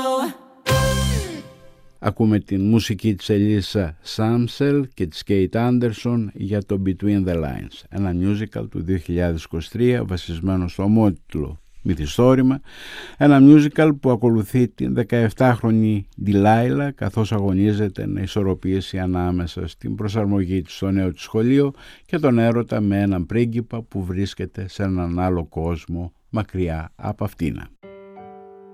Ακούμε την μουσική της Ελίσσα Σάμσελ και της Κέιτ Άντερσον για το Between the Lines, ένα musical του 2023 βασισμένο στο ομότιτλο μυθιστόρημα, ένα musical που ακολουθεί την 17χρονη Delilah καθώς αγωνίζεται να ισορροπήσει ανάμεσα στην προσαρμογή της στο νέο της σχολείο και τον έρωτα με έναν πρίγκιπα που βρίσκεται σε έναν άλλο κόσμο μακριά από αυτήν.